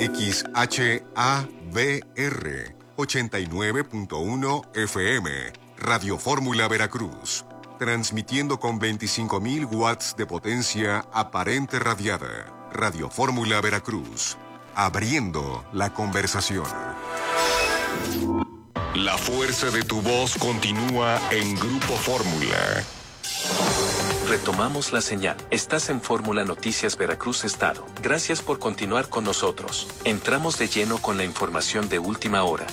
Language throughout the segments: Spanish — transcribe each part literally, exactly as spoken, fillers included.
X H A V R ochenta y nueve punto uno F M, Radio Fórmula Veracruz, transmitiendo con veinticinco mil watts de potencia aparente radiada. Radio Fórmula Veracruz, abriendo la conversación. La fuerza de tu voz continúa en Grupo Fórmula. Retomamos la señal. Estás en Fórmula Noticias Veracruz Estado. Gracias por continuar con nosotros. Entramos de lleno con la información de última hora.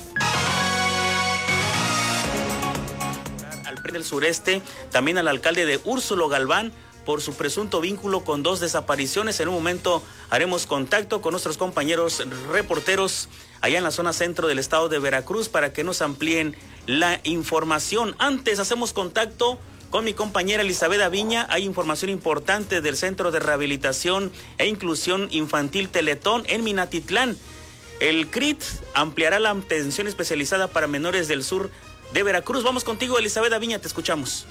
Al P R I del Sureste, también al alcalde de Úrsulo Galván, por su presunto vínculo con dos desapariciones. En un momento haremos contacto con nuestros compañeros reporteros allá en la zona centro del estado de Veracruz para que nos amplíen la información. Antes hacemos contacto con mi compañera Elizabeth Aviña. Hay información importante del Centro de Rehabilitación e Inclusión Infantil Teletón en Minatitlán. El C R I T ampliará la atención especializada para menores del sur de Veracruz. Vamos contigo, Elizabeth Aviña, te escuchamos.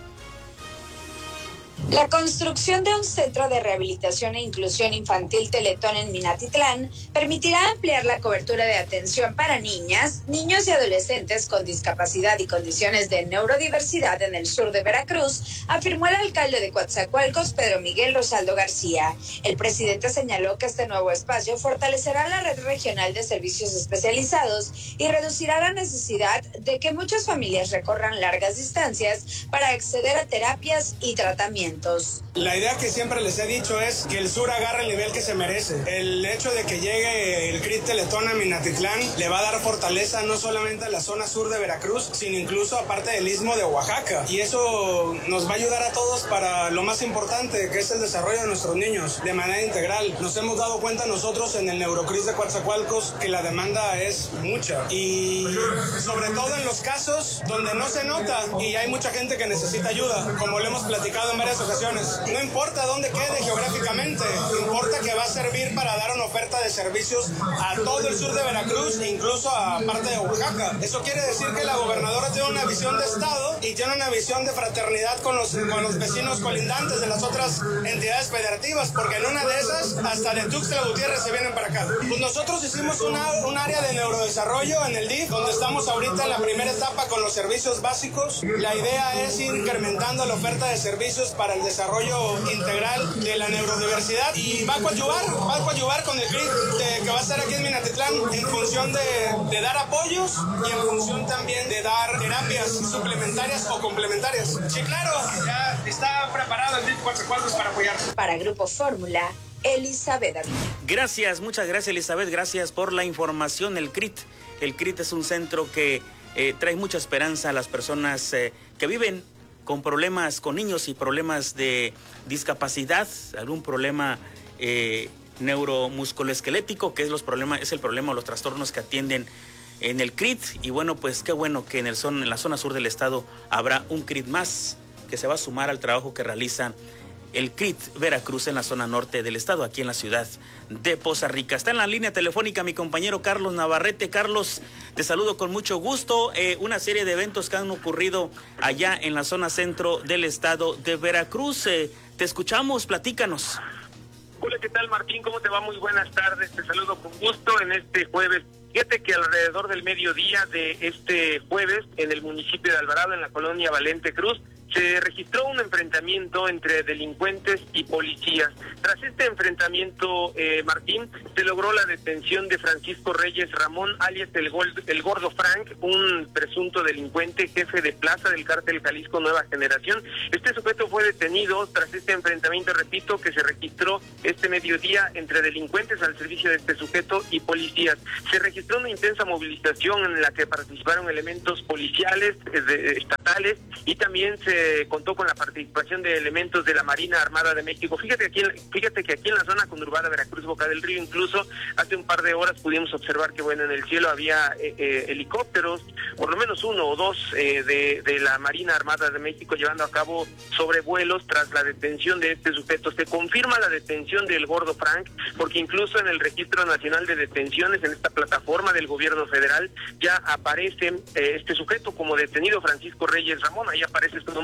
La construcción de un centro de rehabilitación e inclusión infantil Teletón en Minatitlán permitirá ampliar la cobertura de atención para niñas, niños y adolescentes con discapacidad y condiciones de neurodiversidad en el sur de Veracruz, afirmó el alcalde de Coatzacoalcos, Pedro Miguel Rosaldo García. El presidente señaló que este nuevo espacio fortalecerá la red regional de servicios especializados y reducirá la necesidad de que muchas familias recorran largas distancias para acceder a terapias y tratamientos. La idea que siempre les he dicho es que el sur agarre el nivel que se merece. El hecho de que llegue el C R I T Teletón a Minatitlán le va a dar fortaleza no solamente a la zona sur de Veracruz, sino incluso aparte del istmo de Oaxaca. Y eso nos va a ayudar a todos para lo más importante, que es el desarrollo de nuestros niños de manera integral. Nos hemos dado cuenta nosotros en el Neurocris de Coatzacoalcos que la demanda es mucha. Y sobre todo en los casos donde no se nota y hay mucha gente que necesita ayuda, como lo hemos platicado en varias ocasiones. No importa dónde quede geográficamente, importa que va a servir para dar una oferta de servicios a todo el sur de Veracruz, incluso a parte de Oaxaca. Eso quiere decir que la gobernadora tiene una visión de Estado y tiene una visión de fraternidad con los, con los vecinos colindantes de las otras entidades federativas, porque en una de esas, hasta de Tuxtla Gutiérrez se vienen para acá. Pues nosotros hicimos una, un área de neurodesarrollo en el D I F, donde estamos ahorita en la primera etapa con los servicios básicos. La idea es ir incrementando la oferta de servicios para el desarrollo integral de la neurodiversidad y va a coadyuvar, va a coadyuvar con el C R I T que va a estar aquí en Minatitlán en función de, de dar apoyos y en función también de dar terapias suplementarias o complementarias. Sí, claro, ya está preparado el D I F Coatzacoalcos para apoyar. Para Grupo Fórmula, Elizabeth. Gracias, muchas gracias, Elizabeth, gracias por la información. El C R I T, el C R I T es un centro que eh, trae mucha esperanza a las personas eh, que viven con problemas, con niños y problemas de discapacidad, algún problema eh, neuromusculoesquelético, que es los problemas, es el problema o los trastornos que atienden en el C R I T. Y bueno, pues qué bueno que en el son, en la zona sur del estado habrá un C R I T más que se va a sumar al trabajo que realiza el C R I T Veracruz en la zona norte del estado, aquí en la ciudad de Poza Rica. Está en la línea telefónica mi compañero Carlos Navarrete. Carlos, te saludo con mucho gusto. Eh, una serie de eventos que han ocurrido allá en la zona centro del estado de Veracruz. Eh, te escuchamos, platícanos. Hola, ¿qué tal, Martín? ¿Cómo te va? Muy buenas tardes. Te saludo con gusto en este jueves. Fíjate que alrededor del mediodía de este jueves, en el municipio de Alvarado, en la colonia Valente Cruz, se registró un enfrentamiento entre delincuentes y policías. Tras este enfrentamiento, eh, Martín, se logró la detención de Francisco Reyes Ramón, alias el, Gol, el Gordo Frank, un presunto delincuente, jefe de plaza del cártel Jalisco Nueva Generación. Este sujeto fue detenido tras este enfrentamiento, repito, que se registró este mediodía entre delincuentes al servicio de este sujeto y policías. Se registró una intensa movilización en la que participaron elementos policiales, eh, estatales, y también se contó con la participación de elementos de la Marina Armada de México. Fíjate aquí, fíjate que aquí en la zona conurbada Veracruz, Boca del Río, incluso hace un par de horas pudimos observar que bueno, en el cielo había eh, eh, helicópteros, por lo menos uno o dos eh, de, de la Marina Armada de México llevando a cabo sobrevuelos tras la detención de este sujeto. Se confirma la detención del Gordo Frank, porque incluso en el Registro Nacional de Detenciones, en esta plataforma del gobierno federal, ya aparece eh, este sujeto como detenido, Francisco Reyes Ramón. Ahí aparece su nombre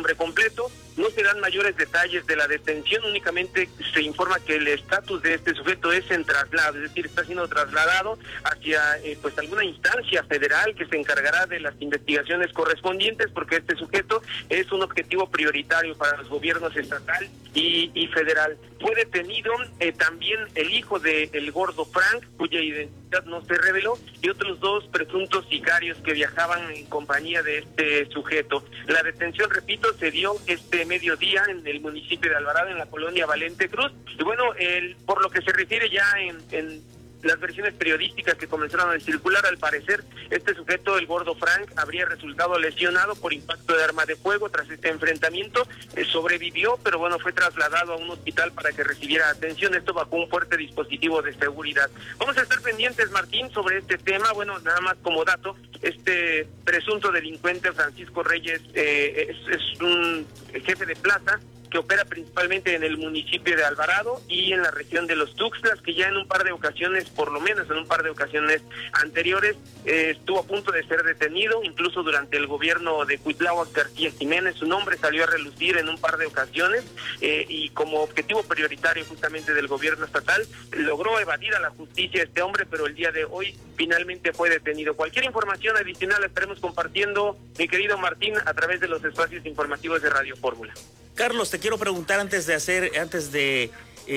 nombre completo. No se dan mayores detalles de la detención, únicamente se informa que el estatus de este sujeto es en traslado, es decir, está siendo trasladado hacia eh, pues alguna instancia federal que se encargará de las investigaciones correspondientes, porque este sujeto es un objetivo prioritario para los gobiernos estatal y, y federal. Fue detenido eh, también el hijo de el gordo Frank, cuya identidad no se reveló, y otros dos presuntos sicarios que viajaban en compañía de este sujeto. La detención, repito, se dio este mediodía en el municipio de Alvarado, en la colonia Valente Cruz, y bueno, el, por lo que se refiere ya en, en las versiones periodísticas que comenzaron a circular, al parecer este sujeto, el gordo Frank, habría resultado lesionado por impacto de arma de fuego tras este enfrentamiento. Eh, sobrevivió, pero bueno, fue trasladado a un hospital para que recibiera atención, esto bajo un fuerte dispositivo de seguridad. Vamos a estar pendientes, Martín, sobre este tema. Bueno, nada más como dato, este presunto delincuente Francisco Reyes eh, es, es un jefe de plaza que opera principalmente en el municipio de Alvarado y en la región de los Tuxtlas, que ya en un par de ocasiones, por lo menos en un par de ocasiones anteriores, eh, estuvo a punto de ser detenido, incluso durante el gobierno de Cuitláhuac García Jiménez. Su nombre salió a relucir en un par de ocasiones eh, y como objetivo prioritario justamente del gobierno estatal, logró evadir a la justicia este hombre, pero el día de hoy finalmente fue detenido. Cualquier información adicional la estaremos compartiendo, mi querido Martín, a través de los espacios informativos de Radio Fórmula. Carlos, te quiero preguntar antes de hacer, antes de,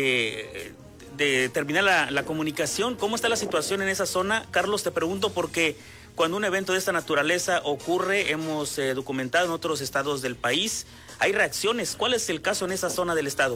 eh, de terminar la, la comunicación, ¿cómo está la situación en esa zona? Carlos, te pregunto porque cuando un evento de esta naturaleza ocurre, hemos eh, documentado en otros estados del país, hay reacciones. ¿Cuál es el caso en esa zona del estado?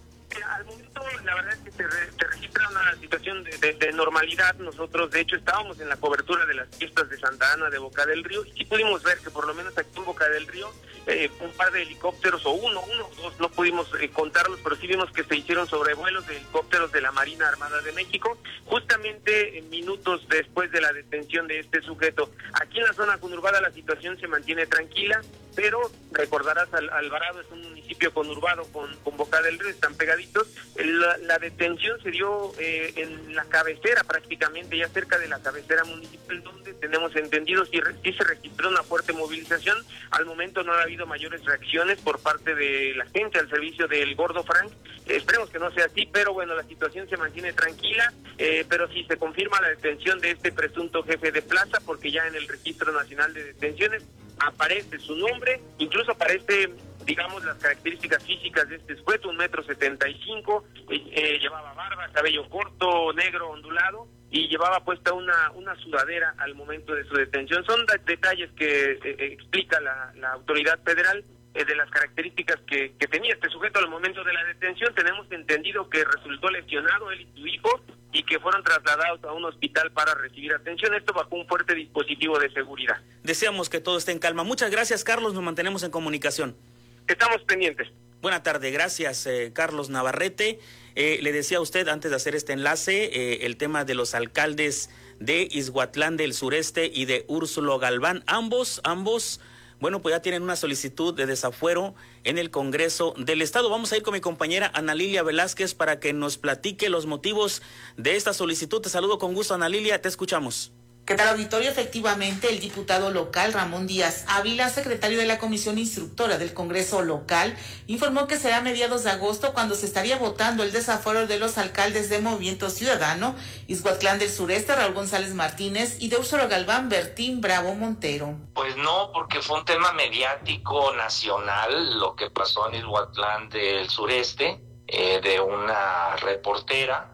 Al momento, la verdad es que se, re, se registra una situación de, de, de normalidad. Nosotros, de hecho, estábamos en la cobertura de las fiestas de Santa Ana de Boca del Río y sí pudimos ver que por lo menos aquí en Boca del Río eh, un par de helicópteros, o uno, uno o dos, no pudimos eh, contarlos, pero sí vimos que se hicieron sobrevuelos de helicópteros de la Marina Armada de México, justamente en minutos después de la detención de este sujeto. Aquí en la zona conurbada la situación se mantiene tranquila, pero recordarás, Al, Alvarado es un municipio conurbado con, con Boca del Río, están pegaditos. La, la detención se dio eh, en la cabecera prácticamente, ya cerca de la cabecera municipal, donde tenemos entendido si, si se registró una fuerte movilización. Al momento no ha habido mayores reacciones por parte de la gente al servicio del gordo Frank. Eh, esperemos que no sea así, pero bueno, la situación se mantiene tranquila, eh, pero sí se confirma la detención de este presunto jefe de plaza, porque ya en el Registro Nacional de Detenciones aparece su nombre, incluso aparece, digamos, las características físicas de este sujeto: un metro setenta y cinco, eh, eh, llevaba barba, cabello corto, negro, ondulado, y llevaba puesta una una sudadera al momento de su detención. Son de, detalles que eh, explica la, la autoridad federal eh, de las características que, que tenía este sujeto al momento de la detención. Tenemos entendido que resultó lesionado él y su hijo, y que fueron trasladados a un hospital para recibir atención, esto bajo un fuerte dispositivo de seguridad. Deseamos que todo esté en calma. Muchas gracias, Carlos, nos mantenemos en comunicación. Estamos pendientes. Buena tarde, gracias, eh, Carlos Navarrete. Eh, le decía a usted, antes de hacer este enlace, eh, el tema de los alcaldes de Izhuatlán del Sureste y de Úrsulo Galván. Ambos, ambos, bueno, pues ya tienen una solicitud de desafuero en el Congreso del Estado. Vamos a ir con mi compañera Ana Lilia Velázquez para que nos platique los motivos de esta solicitud. Te saludo con gusto, Ana Lilia, te escuchamos. ¿Qué tal, auditorio? Efectivamente, el diputado local Ramón Díaz Ávila, secretario de la Comisión Instructora del Congreso local, informó que será a mediados de agosto cuando se estaría votando el desafuero de los alcaldes de Movimiento Ciudadano, Izhuatlán del Sureste, Raúl González Martínez, y de Úrsulo Galván, Bertín Bravo Montero. Pues no, porque fue un tema mediático nacional lo que pasó en Izhuatlán del Sureste, eh, de una reportera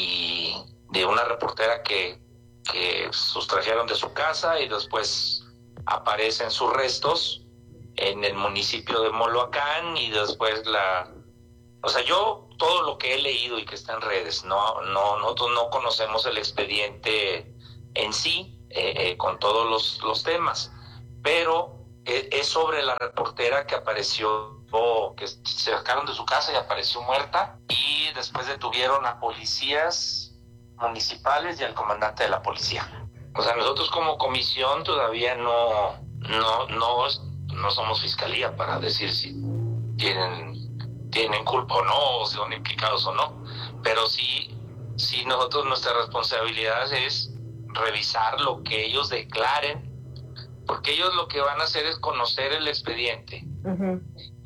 y de una reportera que que sustrajeron de su casa y después aparecen sus restos en el municipio de Moloacán, y después la... O sea, yo todo lo que he leído y que está en redes, no, no, nosotros no conocemos el expediente en sí, eh, eh, con todos los, los temas, pero es, es sobre la reportera que apareció, o que se sacaron de su casa y apareció muerta, y después detuvieron a policías municipales y al comandante de la policía. O sea, nosotros como comisión todavía no no no no somos fiscalía para decir si tienen tienen culpa o no, o si son implicados o no, pero sí sí nosotros, nuestra responsabilidad es revisar lo que ellos declaren, porque ellos lo que van a hacer es conocer el expediente. Uh-huh.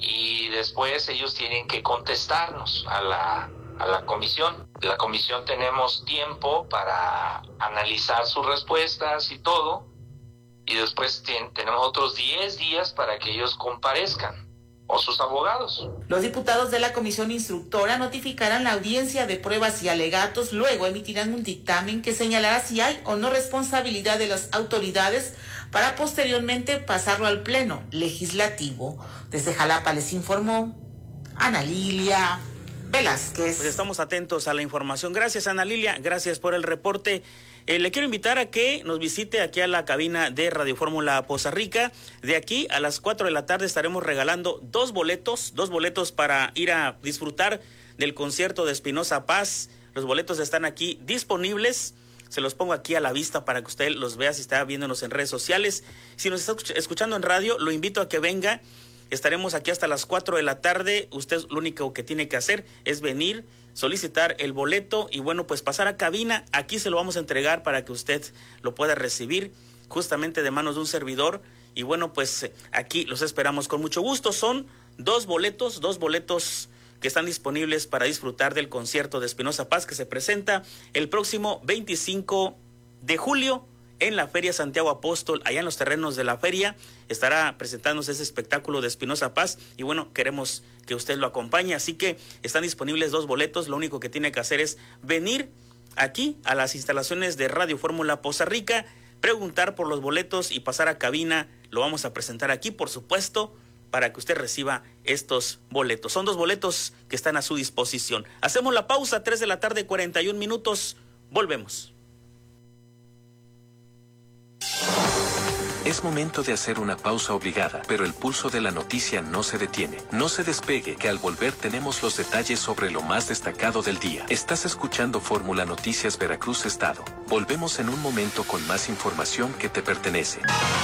y después ellos tienen que contestarnos a la, a la comisión. La comisión tenemos tiempo para analizar sus respuestas y todo, y después ten, tenemos otros diez días para que ellos comparezcan, o sus abogados. Los diputados de la comisión instructora notificarán la audiencia de pruebas y alegatos, luego emitirán un dictamen que señalará si hay o no responsabilidad de las autoridades para posteriormente pasarlo al Pleno Legislativo. Desde Jalapa les informó Ana Lilia Velázquez. Pues estamos atentos a la información. Gracias, Ana Lilia, gracias por el reporte. Eh, le quiero invitar a que nos visite aquí a la cabina de Radio Fórmula Poza Rica. De aquí a las cuatro de la tarde estaremos regalando dos boletos, dos boletos para ir a disfrutar del concierto de Espinoza Paz. Los boletos están aquí disponibles. Se los pongo aquí a la vista para que usted los vea si está viéndonos en redes sociales. Si nos está escuchando en radio, lo invito a que venga. Estaremos aquí hasta las cuatro de la tarde. Usted lo único que tiene que hacer es venir, solicitar el boleto y bueno, pues pasar a cabina. Aquí se lo vamos a entregar para que usted lo pueda recibir justamente de manos de un servidor. Y bueno, pues aquí los esperamos con mucho gusto. Son dos boletos, dos boletos que están disponibles para disfrutar del concierto de Espinoza Paz que se presenta el próximo veinticinco de julio en la Feria Santiago Apóstol, allá en los terrenos de la feria. Estará presentándose ese espectáculo de Espinoza Paz y bueno, queremos que usted lo acompañe, así que están disponibles dos boletos. Lo único que tiene que hacer es venir aquí a las instalaciones de Radio Fórmula Poza Rica, preguntar por los boletos y pasar a cabina. Lo vamos a presentar aquí, por supuesto, para que usted reciba estos boletos. Son dos boletos que están a su disposición. Hacemos la pausa, tres de la tarde, cuarenta y un minutos. Volvemos. Es momento de hacer una pausa obligada, pero el pulso de la noticia no se detiene. No se despegue, que al volver tenemos los detalles sobre lo más destacado del día. Estás escuchando Fórmula Noticias Veracruz Estado. Volvemos en un momento con más información que te pertenece.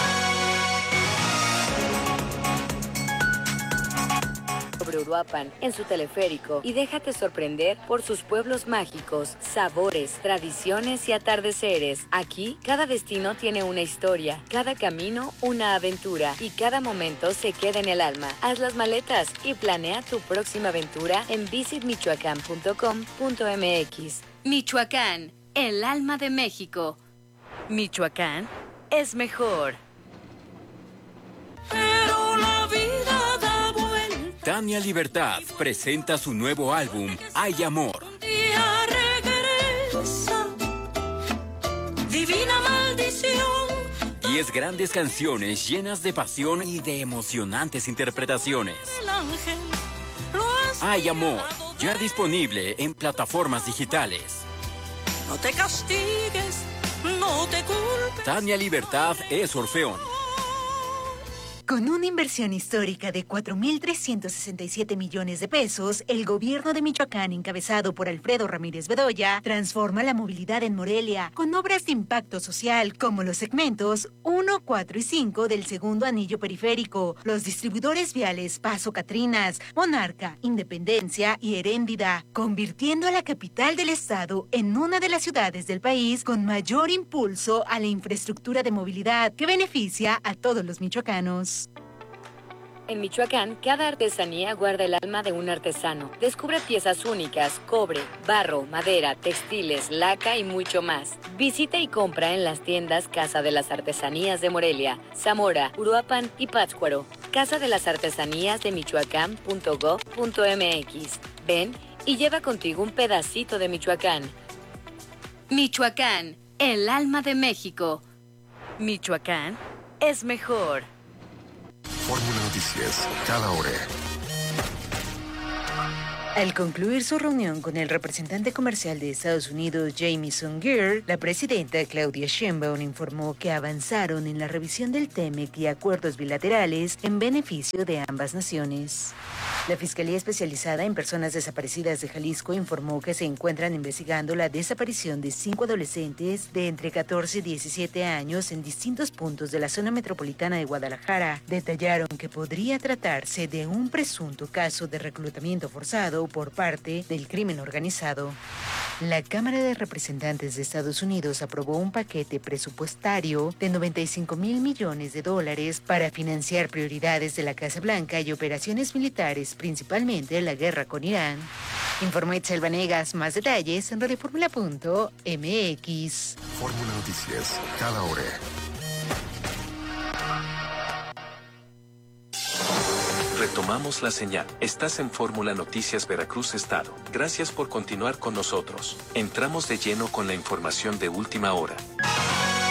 Sobre Uruapan en su teleférico y déjate sorprender por sus pueblos mágicos, sabores, tradiciones y atardeceres. Aquí, cada destino tiene una historia, cada camino una aventura y cada momento se queda en el alma. Haz las maletas y planea tu próxima aventura en visit michoacán punto com punto m x. Michoacán, el alma de México. Michoacán es mejor. Pero la vida da vuelta. Tania Libertad presenta su nuevo álbum, Hay Amor. Un día regresa, divina maldición. Diez grandes canciones llenas de pasión y de emocionantes interpretaciones. El ángel lo has Hay Amor, ya disponible en plataformas digitales. No te castigues, no te culpes. Tania Libertad es Orfeón. Con una inversión histórica de cuatro mil trescientos sesenta y siete millones de pesos, el gobierno de Michoacán, encabezado por Alfredo Ramírez Bedoya, transforma la movilidad en Morelia con obras de impacto social como los segmentos uno, cuatro y cinco del segundo anillo periférico, los distribuidores viales Paso Catrinas, Monarca, Independencia y Heréndida, convirtiendo a la capital del estado en una de las ciudades del país con mayor impulso a la infraestructura de movilidad que beneficia a todos los michoacanos. En Michoacán, cada artesanía guarda el alma de un artesano. Descubre piezas únicas, cobre, barro, madera, textiles, laca y mucho más. Visita y compra en las tiendas Casa de las Artesanías de Morelia, Zamora, Uruapan y Pátzcuaro. Casa de las Artesanías de michoacán punto gob punto m x. Ven y lleva contigo un pedacito de Michoacán. Michoacán, el alma de México. Michoacán es mejor. Fórmula Noticias, cada hora. Al concluir su reunión con el representante comercial de Estados Unidos, Jamieson Greer, la presidenta Claudia Sheinbaum informó que avanzaron en la revisión del T M E C y acuerdos bilaterales en beneficio de ambas naciones. La Fiscalía Especializada en Personas Desaparecidas de Jalisco informó que se encuentran investigando la desaparición de cinco adolescentes de entre catorce y diecisiete años en distintos puntos de la zona metropolitana de Guadalajara. Detallaron que podría tratarse de un presunto caso de reclutamiento forzado por parte del crimen organizado. La Cámara de Representantes de Estados Unidos aprobó un paquete presupuestario de noventa y cinco mil millones de dólares para financiar prioridades de la Casa Blanca y operaciones militares, principalmente la guerra con Irán. Informó Itzel Vanegas. Más detalles en radioformula punto m x. Fórmula Noticias, cada hora. Retomamos la señal. Estás en Fórmula Noticias Veracruz Estado. Gracias por continuar con nosotros. Entramos de lleno con la información de última hora.